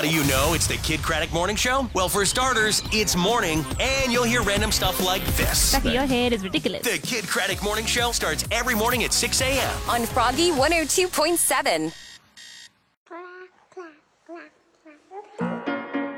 do you know it's the Kid Craddock Morning Show? Well, for starters, it's morning, and you'll hear random stuff like this. Becky, your head is ridiculous. The Kid Craddock Morning Show starts every morning at 6 a.m. on Froggy 102.7.